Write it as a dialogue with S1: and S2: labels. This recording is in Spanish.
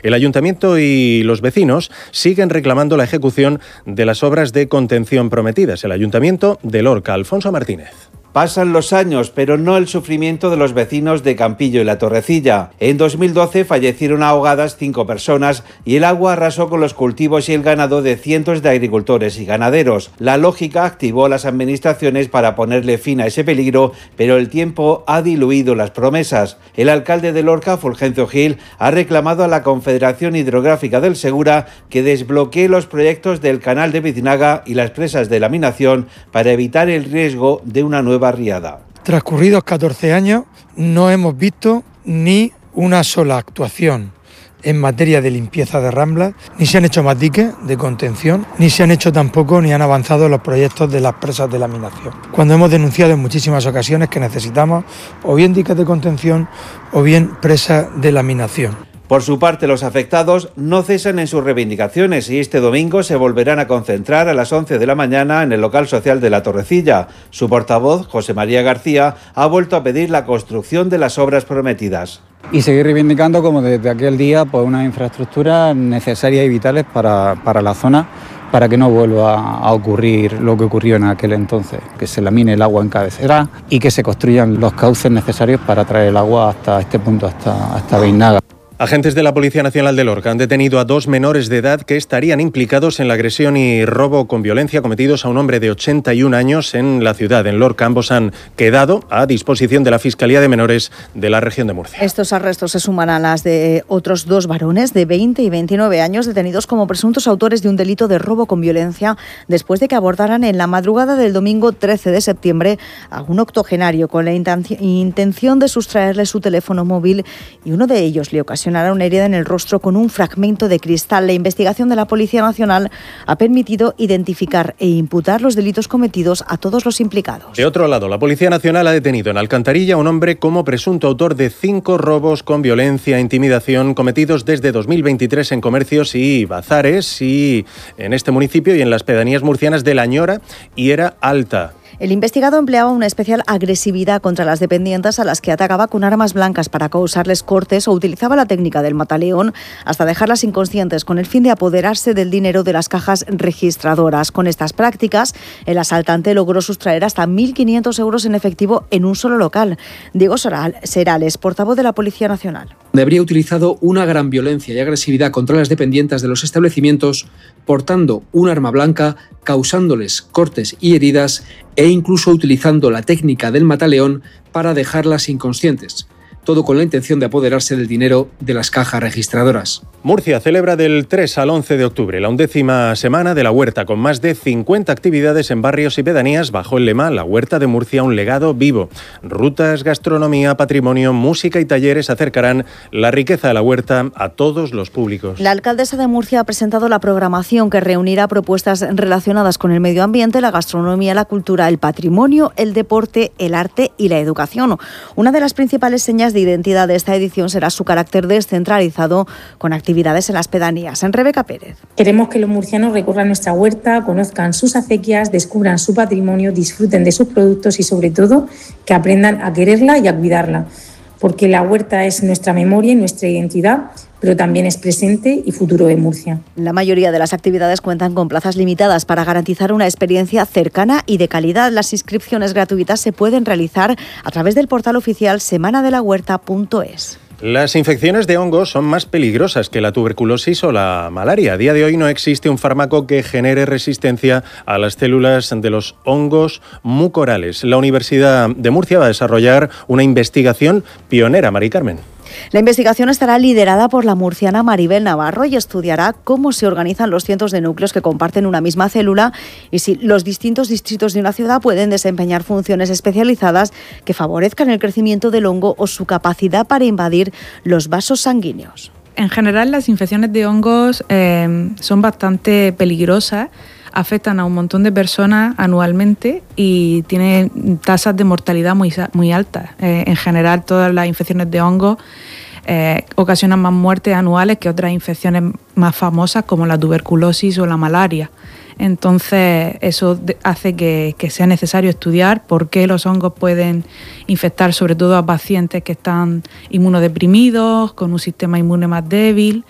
S1: El ayuntamiento y los vecinos siguen reclamando la ejecución de las obras de contención prometidas. El ayuntamiento de Lorca, Alfonso Martínez.
S2: Pasan los años, pero no el sufrimiento de los vecinos de Campillo y La Torrecilla. En 2012 fallecieron ahogadas 5 personas y el agua arrasó con los cultivos y el ganado de cientos de agricultores y ganaderos. La lógica activó a las administraciones para ponerle fin a ese peligro, pero el tiempo ha diluido las promesas. El alcalde de Lorca, Fulgencio Gil, ha reclamado a la Confederación Hidrográfica del Segura que desbloquee los proyectos del canal de Biznaga y las presas de laminación para evitar el riesgo de una nueva barriada.
S3: Transcurridos 14 años, no hemos visto ni una sola actuación en materia de limpieza de ramblas, ni se han hecho más diques de contención, ni se han hecho tampoco ni han avanzado los proyectos de las presas de laminación. Cuando hemos denunciado en muchísimas ocasiones que necesitamos o bien diques de contención o bien presas de laminación.
S2: Por su parte, los afectados no cesan en sus reivindicaciones y este domingo se volverán a concentrar a las 11 de la mañana en el local social de La Torrecilla. Su portavoz, José María García, ha vuelto a pedir la construcción de las obras prometidas.
S4: Y seguir reivindicando, como desde aquel día, pues unas infraestructuras necesarias y vitales para la zona, para que no vuelva a ocurrir lo que ocurrió en aquel entonces, que se lamine el agua en cabecera y que se construyan los cauces necesarios para traer el agua hasta este punto, hasta Biznaga.
S1: Agentes de la Policía Nacional de Lorca han detenido a 2 menores de edad que estarían implicados en la agresión y robo con violencia cometidos a un hombre de 81 años en la ciudad. En Lorca ambos han quedado a disposición de la Fiscalía de Menores de la región de Murcia.
S5: Estos arrestos se suman a las de otros 2 varones de 20 y 29 años detenidos como presuntos autores de un delito de robo con violencia después de que abordaran en la madrugada del domingo 13 de septiembre a un octogenario con la intención de sustraerle su teléfono móvil y uno de ellos le ocasionó una herida en el rostro con un fragmento de cristal. La investigación de la Policía Nacional ha permitido identificar e imputar los delitos cometidos a todos los implicados.
S1: De otro lado, la Policía Nacional ha detenido en Alcantarilla a un hombre como presunto autor de 5 robos con violencia e intimidación cometidos desde 2023 en comercios y bazares y en este municipio y en las pedanías murcianas de La Ñora y Era Alta.
S5: El investigado empleaba una especial agresividad contra las dependientes a las que atacaba con armas blancas para causarles cortes o utilizaba la técnica del mataleón hasta dejarlas inconscientes con el fin de apoderarse del dinero de las cajas registradoras. Con estas prácticas, el asaltante logró sustraer hasta 1.500 euros en efectivo en un solo local. Diego Serales, portavoz de la Policía Nacional.
S6: Habría utilizado una gran violencia y agresividad contra las dependientes de los establecimientos, portando un arma blanca, causándoles cortes y heridas e incluso utilizando la técnica del mataleón para dejarlas inconscientes. Todo con la intención de apoderarse del dinero de las cajas registradoras.
S1: Murcia celebra del 3 al 11 de octubre la 11ª semana de la huerta, con más de 50 actividades en barrios y pedanías bajo el lema La Huerta de Murcia, un legado vivo. Rutas, gastronomía, patrimonio, música y talleres acercarán la riqueza de la huerta a todos los públicos.
S5: La alcaldesa de Murcia ha presentado la programación que reunirá propuestas relacionadas con el medio ambiente, la gastronomía, la cultura, el patrimonio, el deporte, el arte y la educación. Una de las principales señas de identidad de esta edición será su carácter descentralizado con actividades en las pedanías. En Rebeca Pérez.
S7: Queremos que los murcianos recorran nuestra huerta, conozcan sus acequias, descubran su patrimonio, disfruten de sus productos y sobre todo que aprendan a quererla y a cuidarla, porque la huerta es nuestra memoria y nuestra identidad, pero también es presente y futuro de Murcia.
S5: La mayoría de las actividades cuentan con plazas limitadas para garantizar una experiencia cercana y de calidad. Las inscripciones gratuitas se pueden realizar a través del portal oficial semanadelahuerta.es.
S1: Las infecciones de hongos son más peligrosas que la tuberculosis o la malaria. A día de hoy no existe un fármaco que genere resistencia a las células de los hongos mucorales. La Universidad de Murcia va a desarrollar una investigación pionera. Mari Carmen.
S5: La investigación estará liderada por la murciana Maribel Navarro y estudiará cómo se organizan los cientos de núcleos que comparten una misma célula y si los distintos distritos de una ciudad pueden desempeñar funciones especializadas que favorezcan el crecimiento del hongo o su capacidad para invadir los vasos sanguíneos.
S8: En general, las infecciones de hongos son bastante peligrosas. Afectan a un montón de personas anualmente y tienen tasas de mortalidad muy altas. En general, todas las infecciones de hongos ocasionan más muertes anuales que otras infecciones más famosas como la tuberculosis o la malaria. Entonces, eso hace que sea necesario estudiar por qué los hongos pueden infectar sobre todo a pacientes que están inmunodeprimidos, con un sistema inmune más débil.